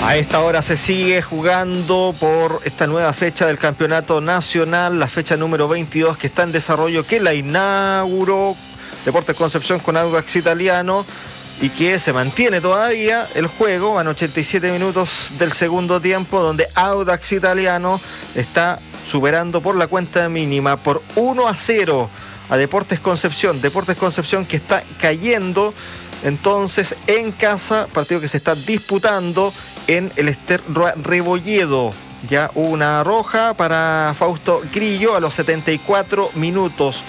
A esta hora se sigue jugando por esta nueva fecha del campeonato nacional, la fecha número 22 que está en desarrollo, que la inauguró Deportes Concepción con Audax Italiano y que se mantiene todavía el juego. Van 87 minutos del segundo tiempo, donde Audax Italiano está superando por la cuenta mínima por 1-0 a Deportes Concepción. Deportes Concepción que está cayendo entonces en casa, partido que se está disputando en el Ester Rebolledo. Ya hubo una roja para Fausto Grillo a los 74 minutos.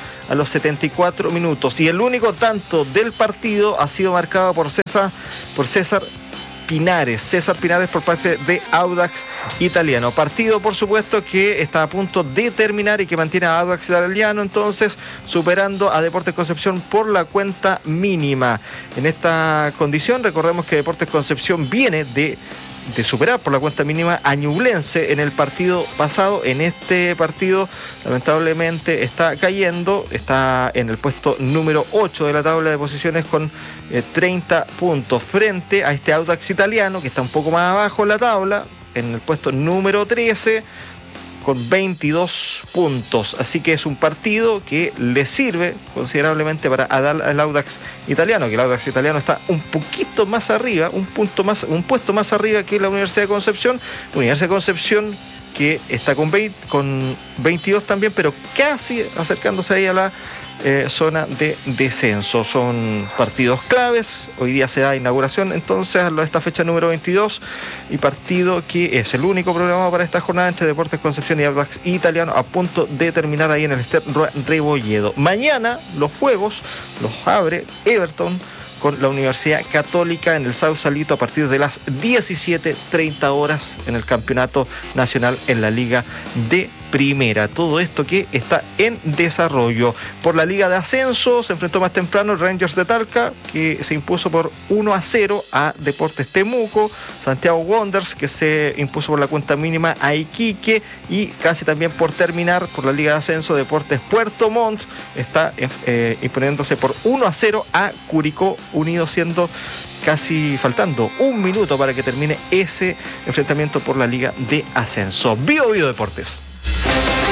Y el único tanto del partido ha sido marcado por César Pinares por parte de Audax Italiano. Partido, por supuesto, que está a punto de terminar y que mantiene a Audax Italiano entonces superando a Deportes Concepción por la cuenta mínima. En esta condición, recordemos que Deportes Concepción viene de superar por la cuenta mínima a Ñublense en el partido pasado. En este partido lamentablemente está cayendo, está en el puesto número 8 de la tabla de posiciones con 30 puntos frente a este Audax Italiano que está un poco más abajo en la tabla, en el puesto número 13 con 22 puntos. Así que es un partido que le sirve considerablemente para al Audax Italiano, que el Audax Italiano está un poquito más arriba, un puesto más arriba que la Universidad de Concepción. Universidad de Concepción que está con 22 también, pero casi acercándose ahí a la zona de descenso. Son partidos claves. Hoy día se da inauguración entonces a esta fecha número 22 y partido que es el único programado para esta jornada entre Deportes Concepción y Audax Italiano, a punto de terminar ahí en el Ester Rebolledo. Mañana los juegos los abre Everton con la Universidad Católica en el Sausalito a partir de las 17:30 horas en el Campeonato Nacional en la Liga de Primera. Todo esto que está en desarrollo. Por la Liga de Ascenso se enfrentó más temprano el Rangers de Talca, que se impuso por 1-0 a Deportes Temuco. Santiago Wanderers, que se impuso por la cuenta mínima a Iquique. Y casi también por terminar, por la Liga de Ascenso, Deportes Puerto Montt está imponiéndose por 1-0 a Curicó Unido, siendo casi faltando un minuto para que termine ese enfrentamiento por la Liga de Ascenso. Bio Deportes.